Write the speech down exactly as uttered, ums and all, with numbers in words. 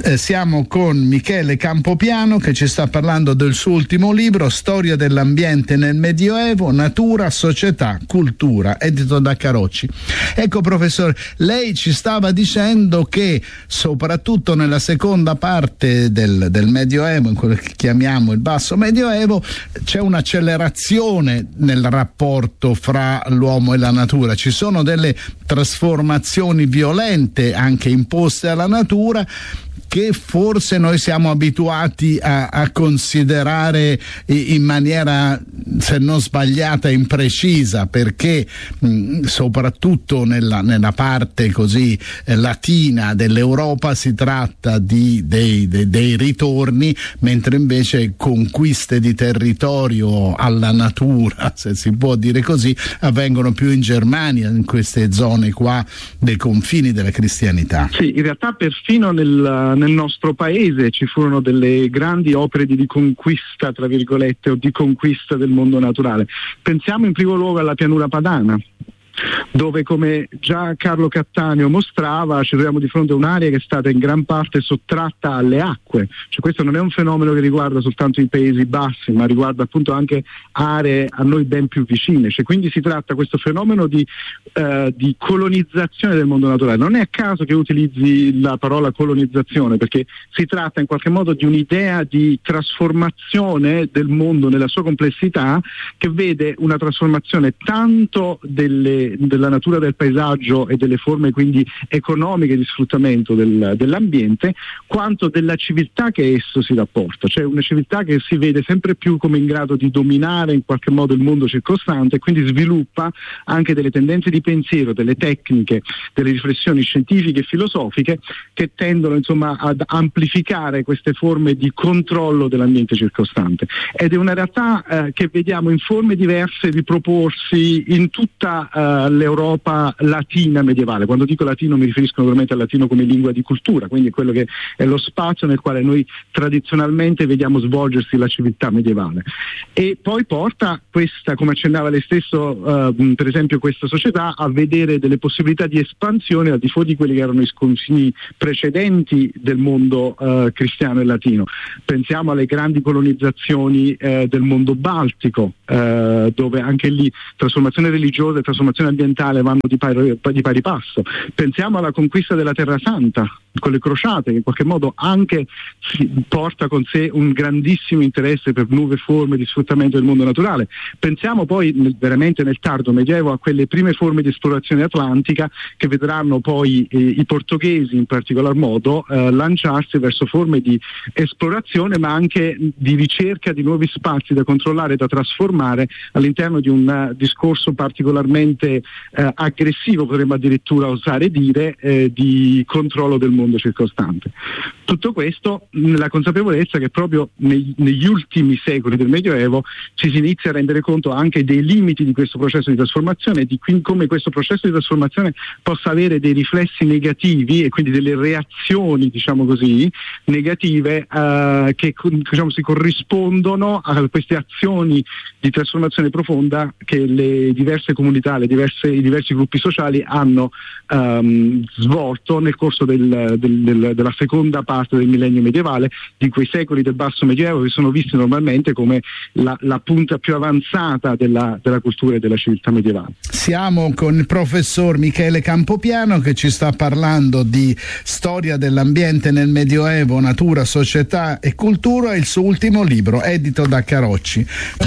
Eh, siamo con Michele Campopiano che ci sta parlando del suo ultimo libro, Storia dell'ambiente nel Medioevo, natura, società, cultura, edito da Carocci. Ecco professore, lei ci stava dicendo che soprattutto nella seconda parte del, del Medioevo, in quello che chiamiamo il basso Medioevo, c'è un'accelerazione nel rapporto fra l'uomo e la natura, ci sono delle trasformazioni violente anche imposte alla natura che forse noi siamo abituati a, a considerare in maniera, se non sbagliata, imprecisa, perché mh, soprattutto nella, nella parte così eh, latina dell'Europa si tratta di, dei, dei, dei ritorni, mentre invece conquiste di territorio alla natura, se si può dire così, avvengono più in Germania, in queste zone qua dei confini della cristianità. Sì, in realtà perfino nel nel nostro paese ci furono delle grandi opere di riconquista, tra virgolette, o di conquista del mondo naturale. Pensiamo in primo luogo alla pianura padana, dove, come già Carlo Cattaneo mostrava, ci troviamo di fronte a un'area che è stata in gran parte sottratta alle acque. Cioè, questo non è un fenomeno che riguarda soltanto i Paesi Bassi, ma riguarda appunto anche aree a noi ben più vicine. Cioè, quindi si tratta questo fenomeno di, eh, di colonizzazione del mondo naturale. Non è a caso che utilizzi la parola colonizzazione, perché si tratta in qualche modo di un'idea di trasformazione del mondo nella sua complessità, che vede una trasformazione tanto delle della natura del paesaggio e delle forme quindi economiche di sfruttamento del, dell'ambiente, quanto della civiltà che esso si rapporta, cioè una civiltà che si vede sempre più come in grado di dominare in qualche modo il mondo circostante e quindi sviluppa anche delle tendenze di pensiero, delle tecniche, delle riflessioni scientifiche e filosofiche che tendono insomma ad amplificare queste forme di controllo dell'ambiente circostante, ed è una realtà eh, che vediamo in forme diverse riproporsi in tutta uh, l'Europa latina medievale. Quando dico latino mi riferisco naturalmente al latino come lingua di cultura, quindi quello che è lo spazio nel quale noi tradizionalmente vediamo svolgersi la civiltà medievale, e poi porta questa, come accennava lei stesso, uh, per esempio questa società a vedere delle possibilità di espansione al di fuori di quelli che erano i confini precedenti del mondo uh, cristiano e latino. Pensiamo alle grandi colonizzazioni uh, del mondo baltico, uh, dove anche lì trasformazione religiosa e trasformazione ambientale vanno di pari, di pari passo. Pensiamo alla conquista della Terra Santa con le crociate, che in qualche modo anche si porta con sé un grandissimo interesse per nuove forme di sfruttamento del mondo naturale. Pensiamo poi nel, veramente nel tardo medioevo a quelle prime forme di esplorazione atlantica che vedranno poi eh, i portoghesi in particolar modo eh, lanciarsi verso forme di esplorazione, ma anche di ricerca di nuovi spazi da controllare e da trasformare all'interno di un uh, discorso particolarmente eh, aggressivo, potremmo addirittura osare dire, eh, di controllo del mondo circostante. Tutto questo nella consapevolezza che proprio nei, negli ultimi secoli del Medioevo ci si inizia a rendere conto anche dei limiti di questo processo di trasformazione e di come questo processo di trasformazione possa avere dei riflessi negativi e quindi delle reazioni, diciamo così, negative eh, che diciamo, si corrispondono a queste azioni di trasformazione profonda che le diverse comunità, le diverse, i diversi gruppi sociali hanno um, svolto nel corso del, del, del, della seconda parte del millennio medievale, di quei secoli del basso medioevo che sono visti normalmente come la, la punta più avanzata della, della cultura e della civiltà medievale. Siamo con il professor Michele Campopiano che ci sta parlando di storia dell'ambiente nel Medioevo, natura, società e cultura, il suo ultimo libro edito da Carocci.